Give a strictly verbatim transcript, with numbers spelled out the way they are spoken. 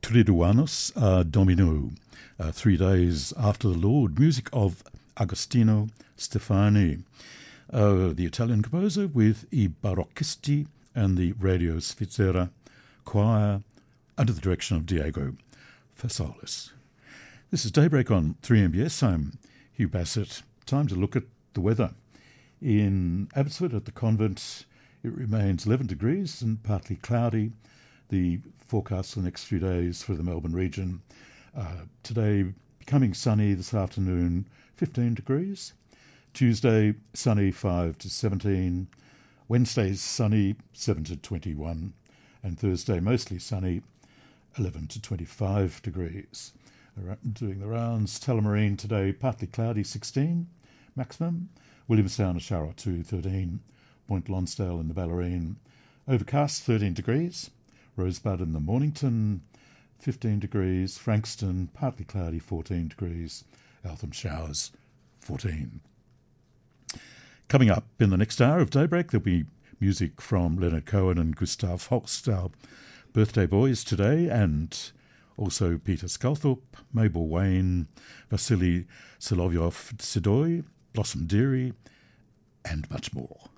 Triduanus a Domino, uh, Three Days After the Lord, music of Agostino Stefani, uh, the Italian composer, with I Barocchisti and the Radio Svizzera Choir under the direction of Diego Fasolis. This is Daybreak on three M B S. I'm Hugh Bassett. Time to look at the weather. In Abbotsford at the convent, it remains eleven degrees and partly cloudy. The forecast for the next few days for the Melbourne region. Uh, today, becoming sunny this afternoon, fifteen degrees. Tuesday, sunny, five to seventeen. Wednesday, sunny, seven to twenty-one. And Thursday, mostly sunny, eleven to twenty-five degrees. Doing the rounds, Tullamarine today, partly cloudy, sixteen, maximum. Williamstown, a shower or two, thirteen. Point Lonsdale in the Ballerine, overcast, thirteen degrees. Rosebud in the Mornington, fifteen degrees. Frankston, partly cloudy, fourteen degrees. Eltham showers, fourteen. Coming up in the next hour of Daybreak, there'll be music from Leonard Cohen and Gustav Holst, our birthday boys today, and also Peter Sculthorpe, Mabel Wayne, Vasily Solovyov-Sidoy, Blossom Dearie, and much more.